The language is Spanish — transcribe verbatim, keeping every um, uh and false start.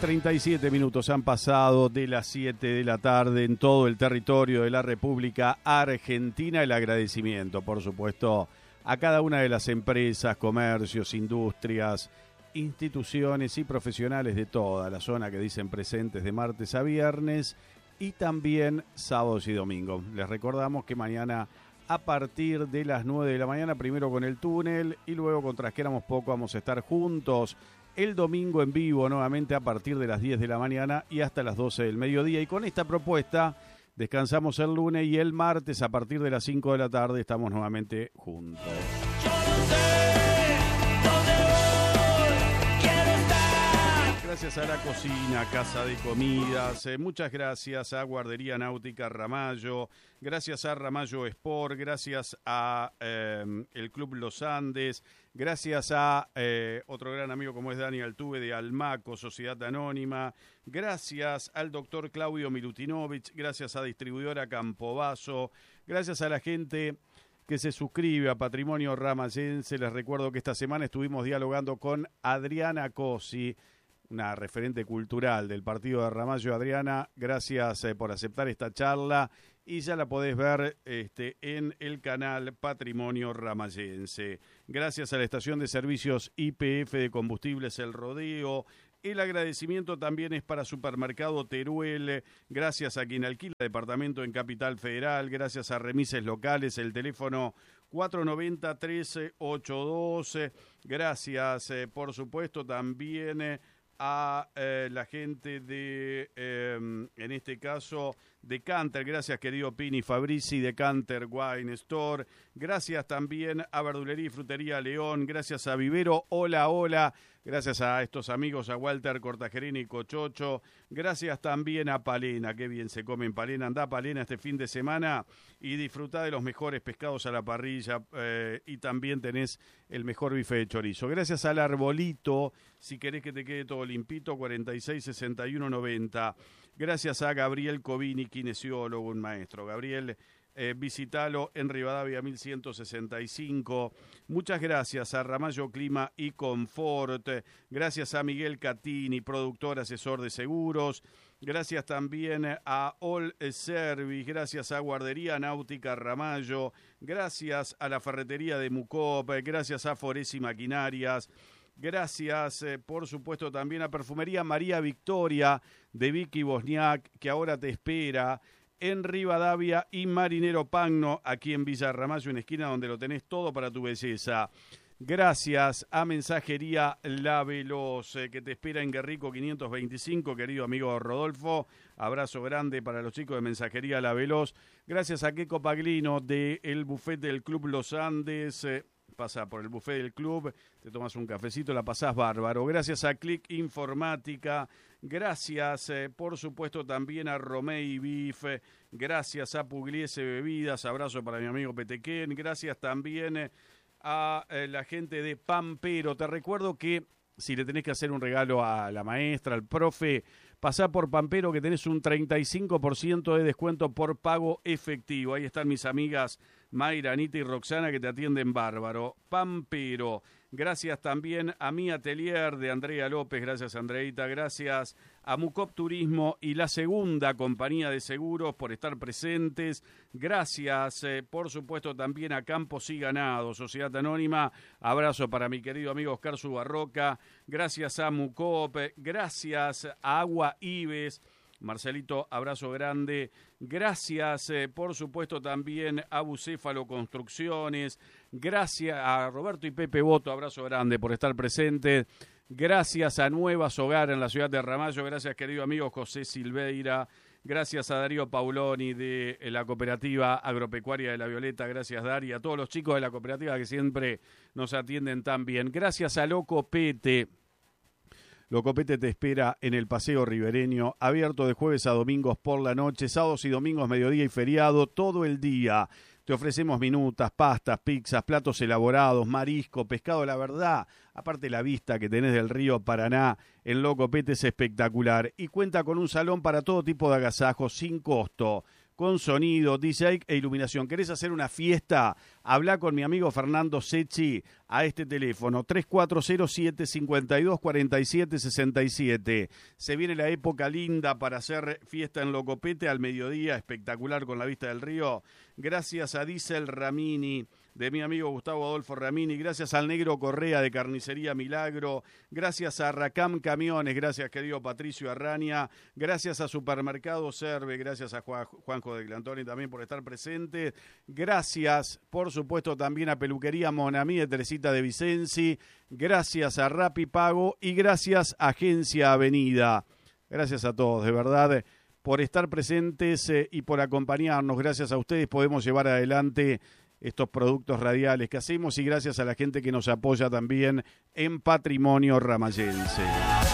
treinta y siete minutos han pasado de las siete de la tarde en todo el territorio de la República Argentina. El agradecimiento, por supuesto, a cada una de las empresas, comercios, industrias, instituciones y profesionales de toda la zona que dicen presentes de martes a viernes y también sábados y domingos. Les recordamos que mañana a partir de las nueve de la mañana, primero con el túnel y luego con Trasquéramos Poco, vamos a estar juntos el domingo en vivo nuevamente a partir de las diez de la mañana y hasta las doce del mediodía. Y con esta propuesta descansamos el lunes y el martes a partir de las cinco de la tarde estamos nuevamente juntos. Yo no sé dónde voy, quiero estar. Gracias a la cocina, Casa de Comidas, eh, muchas gracias a Guardería Náutica Ramallo, gracias a Ramallo Sport, gracias a eh, el Club Los Andes, gracias a eh, otro gran amigo como es Dani Altuve de Almaco, Sociedad Anónima, gracias al doctor Claudio Milutinovich, gracias a Distribuidora Campobasso, gracias a la gente que se suscribe a Patrimonio Ramayense. Les recuerdo que esta semana estuvimos dialogando con Adriana Cosi, una referente cultural del partido de Ramallo. Adriana, gracias eh, por aceptar esta charla y ya la podés ver este, en el canal Patrimonio Ramayense. Gracias a la estación de servicios Y P F de Combustibles El Rodeo. El agradecimiento también es para Supermercado Teruel, gracias a quien alquila departamento en Capital Federal, gracias a Remises Locales, el teléfono cuatro noventa, trece ochenta y dos, gracias eh, por supuesto también eh, a eh, la gente de, eh, en este caso, de Canter, gracias querido Pini Fabrici de Canter Wine Store, gracias también a Verdulería y Frutería León, gracias a Vivero Hola Hola, gracias a estos amigos, a Walter Cortajerini y Cochocho, gracias también a Palena, qué bien se come en Palena, andá a Palena este fin de semana y disfrutá de los mejores pescados a la parrilla eh, y también tenés el mejor bife de chorizo. Gracias al Arbolito, si querés que te quede todo limpito, cuarenta y seis sesenta y uno noventa. Gracias a Gabriel Covini, kinesiólogo, un maestro. Gabriel, eh, visitalo en Rivadavia mil ciento sesenta y cinco. Muchas gracias a Ramallo Clima y Confort. Gracias a Miguel Catini, productor, asesor de seguros. Gracias también a All Service, gracias a Guardería Náutica Ramallo, gracias a la Ferretería de Mucop, gracias a Foresi Maquinarias. Gracias, eh, por supuesto, también a Perfumería María Victoria de Vicky Bosniak, que ahora te espera en Rivadavia y Marinero Pagno, aquí en Villa Ramallo, en esquina donde lo tenés todo para tu belleza. Gracias a Mensajería La Veloz, eh, que te espera en Guerrico quinientos veinticinco, querido amigo Rodolfo. Abrazo grande para los chicos de Mensajería La Veloz. Gracias a Queco Paglino del Buffet del Club Los Andes. Eh, Pasa por el buffet del club, te tomas un cafecito, la pasás bárbaro. Gracias a Click Informática, gracias eh, por supuesto también a Romei Beef, eh, gracias a Pugliese Bebidas, abrazo para mi amigo Petequén, gracias también eh, a eh, la gente de Pampero. Te recuerdo que si le tenés que hacer un regalo a la maestra, al profe, pasá por Pampero que tenés un treinta y cinco por ciento de descuento por pago efectivo. Ahí están mis amigas Mayra, Anita y Roxana que te atienden bárbaro. Pampero. Gracias también a mi atelier de Andrea López, gracias Andreita, gracias a Mucop Turismo y la Segunda Compañía de Seguros por estar presentes, gracias eh, por supuesto también a Campos y Ganado, Sociedad Anónima, abrazo para mi querido amigo Oscar Subarroca, gracias a Mucop, gracias a Agua Ives, Marcelito, abrazo grande. Gracias, eh, por supuesto, también a Bucéfalo Construcciones. Gracias a Roberto y Pepe Boto, abrazo grande por estar presentes. Gracias a Nuevas Hogar en la ciudad de Ramallo. Gracias, querido amigo José Silveira. Gracias a Darío Pauloni de la Cooperativa Agropecuaria de La Violeta. Gracias, Dari. A todos los chicos de la cooperativa que siempre nos atienden tan bien. Gracias a Loco Pete. Locopete te espera en el Paseo Ribereño, abierto de jueves a domingos por la noche, sábados y domingos, mediodía y feriado, todo el día. Te ofrecemos minutas, pastas, pizzas, platos elaborados, marisco, pescado, la verdad. Aparte la vista que tenés del río Paraná en Locopete es espectacular. Y cuenta con un salón para todo tipo de agasajos sin costo. con sonido, D J e iluminación. ¿Querés hacer una fiesta? Habla con mi amigo Fernando Secchi a este teléfono, tres cuatro cero siete, cinco dos cuatro siete seis siete. Se viene la época linda para hacer fiesta en Locopete al mediodía, espectacular con la vista del río. Gracias a Diesel Ramini, de mi amigo Gustavo Adolfo Ramini, gracias al Negro Correa de Carnicería Milagro, gracias a Racam Camiones, gracias querido Patricio Arraña, gracias a Supermercado Serve, gracias a Juanjo de Glantoni también por estar presente, gracias por supuesto también a Peluquería Monamí de Teresita de Vicenzi, gracias a Rappi Pago y gracias a Agencia Avenida. Gracias a todos, de verdad, por estar presentes eh, y por acompañarnos. Gracias a ustedes podemos llevar adelante estos productos radiales que hacemos y gracias a la gente que nos apoya también en Patrimonio Ramayense.